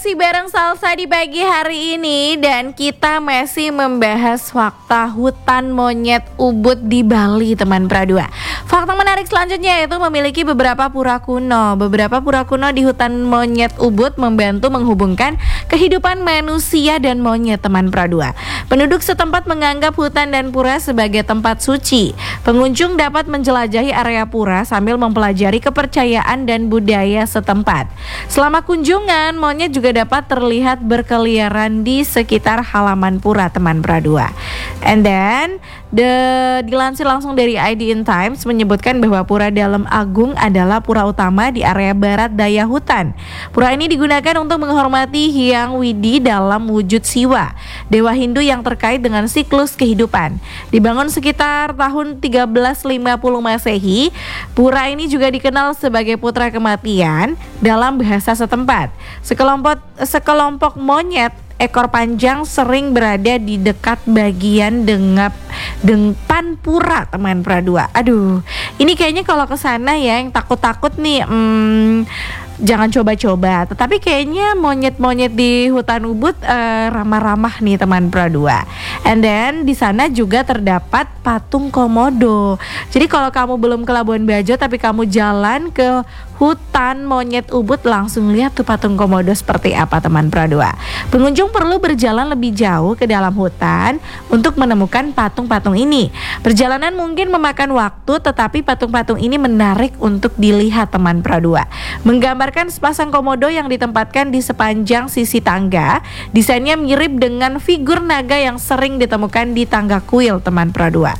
masih bareng Salsa di pagi hari ini dan kita masih membahas fakta hutan monyet Ubud di Bali, teman Pradua. Fakta menarik selanjutnya yaitu memiliki beberapa pura kuno. Beberapa pura kuno di hutan monyet Ubud membantu menghubungkan kehidupan manusia dan monyet, teman Pradua. Penduduk setempat menganggap hutan dan pura sebagai tempat suci. Pengunjung dapat menjelajahi area pura sambil mempelajari kepercayaan dan budaya setempat. Selama kunjungan, monyet juga dapat terlihat berkeliaran di sekitar halaman pura, teman Pradua. And then, dilansir langsung dari ID in Times menyebutkan bahwa Pura Dalem Agung adalah pura utama di area barat daya hutan. Pura ini digunakan untuk menghormati Hyang Widi dalam wujud Siwa, dewa Hindu yang terkait dengan siklus kehidupan. Dibangun sekitar tahun 1350 Masehi, pura ini juga dikenal sebagai putra kematian dalam bahasa setempat. Sekelompok monyet ekor panjang sering berada di dekat bagian depan pura, teman Pradua. Aduh, ini kayaknya kalau ke sana ya yang takut-takut nih, jangan coba-coba. Tetapi kayaknya monyet-monyet di hutan Ubud ramah-ramah nih, teman Pradua. And then di sana juga terdapat patung komodo. Jadi kalau kamu belum ke Labuan Bajo tapi kamu jalan ke hutan monyet Ubud, langsung lihat tuh patung komodo seperti apa, teman Pradua. Pengunjung perlu berjalan lebih jauh ke dalam hutan untuk menemukan patung-patung ini. Perjalanan mungkin memakan waktu, tetapi patung-patung ini menarik untuk dilihat, teman Pradua. Menggambarkan sepasang komodo yang ditempatkan di sepanjang sisi tangga. Desainnya mirip dengan figur naga yang sering ditemukan di tangga kuil, teman Pradua.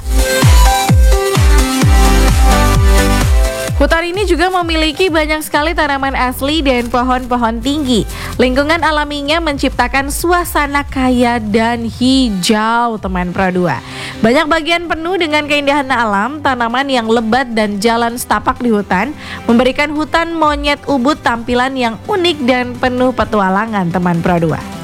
Hutan ini juga memiliki banyak sekali tanaman asli dan pohon-pohon tinggi. Lingkungan alaminya menciptakan suasana kaya dan hijau, teman Pradua. Banyak bagian penuh dengan keindahan alam, tanaman yang lebat dan jalan setapak di hutan memberikan hutan monyet Ubud tampilan yang unik dan penuh petualangan, teman Pradua.